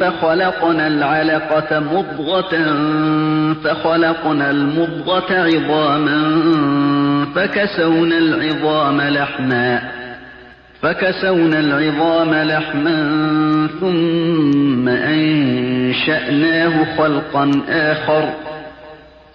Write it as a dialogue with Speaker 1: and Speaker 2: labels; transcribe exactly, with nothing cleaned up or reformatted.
Speaker 1: فخلقنا العلقة مضغة فخلقنا المضغة عظاما فكسونا العظام لحما فكسونا العظام لحما ثم أنشأناه خلقا آخر